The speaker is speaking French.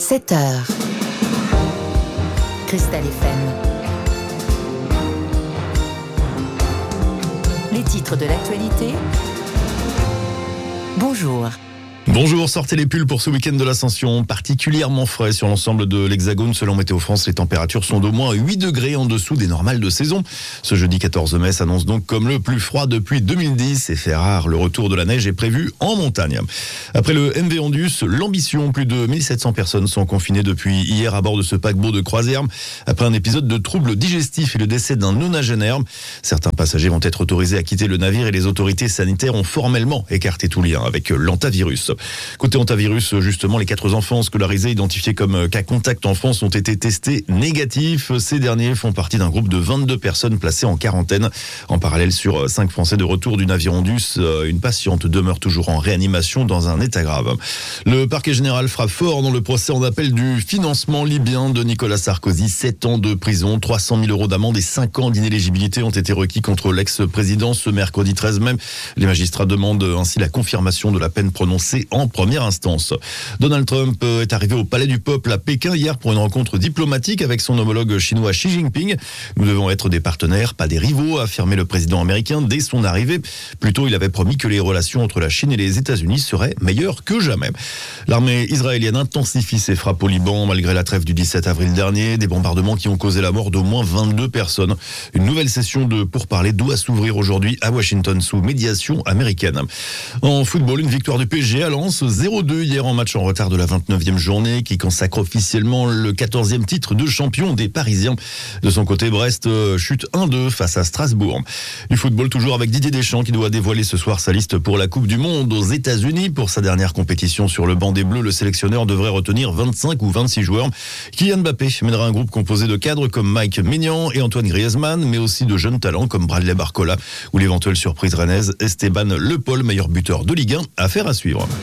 7h. Cristal FM. Les titres de l'actualité. Bonjour. Bonjour, sortez les pulls pour ce week-end de l'Ascension, particulièrement frais sur l'ensemble de l'Hexagone. Selon Météo France, les températures sont d'au moins 8 degrés en dessous des normales de saison. Ce jeudi 14 mai s'annonce donc comme le plus froid depuis 2010 et fait rare. Le retour de la neige est prévu en montagne. Après le MV Andus, l'Ambition, plus de 1700 personnes sont confinées depuis hier à bord de ce paquebot de croisière. Après un épisode de troubles digestifs et le décès d'un nonagénaire, certains passagers vont être autorisés à quitter le navire et les autorités sanitaires ont formellement écarté tout lien avec l'hantavirus. Côté hantavirus, justement, les 4 enfants scolarisés identifiés comme cas contact en France ont été testés négatifs. Ces derniers font partie d'un groupe de 22 personnes placées en quarantaine. En parallèle, sur 5 Français de retour du navire Andus, une patiente demeure toujours en réanimation dans un état grave. Le parquet général frappe fort dans le procès en appel du financement libyen de Nicolas Sarkozy. 7 ans de prison, 300 000 euros d'amende et 5 ans d'inéligibilité ont été requis contre l'ex-président ce mercredi 13 mai. Les magistrats demandent ainsi la confirmation de la peine prononcée en première instance. Donald Trump est arrivé au Palais du Peuple à Pékin hier pour une rencontre diplomatique avec son homologue chinois Xi Jinping. Nous devons être des partenaires, pas des rivaux, a affirmé le président américain dès son arrivée. Plus tôt, il avait promis que les relations entre la Chine et les États-Unis seraient meilleures que jamais. L'armée israélienne intensifie ses frappes au Liban malgré la trêve du 17 avril dernier. Des bombardements qui ont causé la mort d'au moins 22 personnes. Une nouvelle session de pourparlers doit s'ouvrir aujourd'hui à Washington sous médiation américaine. En football, une victoire du PSG à Lens, 0-2 hier en match en retard de la 29e journée qui consacre officiellement le 14e titre de champion des Parisiens. De son côté, Brest chute 1-2 face à Strasbourg. Du football toujours avec Didier Deschamps qui doit dévoiler ce soir sa liste pour la Coupe du Monde aux États-Unis. Pour sa dernière compétition sur le banc des Bleus, le sélectionneur devrait retenir 25 ou 26 joueurs. Kylian Mbappé mènera un groupe composé de cadres comme Mike Maignan et Antoine Griezmann, mais aussi de jeunes talents comme Bradley Barcola ou l'éventuelle surprise rennaise Esteban Le Paul, meilleur buteur de Ligue 1, affaire à suivre.